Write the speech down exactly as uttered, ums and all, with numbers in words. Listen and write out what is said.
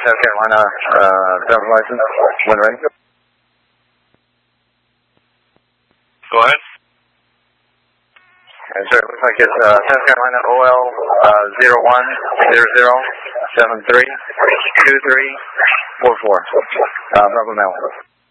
South Carolina uh, driver's license. When ready. Go ahead. Yes, sir. Looks like it's uh, South Carolina O L uh, zero one zero zero seven three two three four four. Uh, Bravo Mel.